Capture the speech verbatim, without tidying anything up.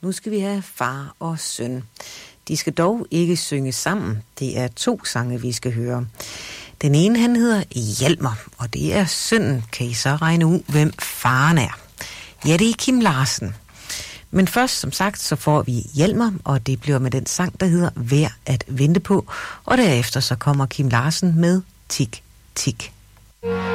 Nu skal vi have far og søn. De skal dog ikke synge sammen. Det er to sange, vi skal høre. Den ene, han hedder Hjalmar, og det er sønnen. Kan I så regne ud, hvem faren er? Ja, det er Kim Larsen. Men først, som sagt, så får vi Hjalmar, og det bliver med den sang, der hedder Værd at vente på. Og derefter så kommer Kim Larsen med Tik Tik.